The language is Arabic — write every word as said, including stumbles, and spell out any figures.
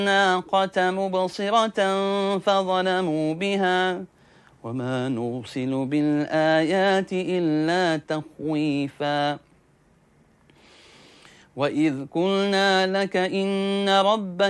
الناقة مبصرة فظلموا بها وما نرسل بالآيات إلا تخويفا وإذ قلنا لك إن ربك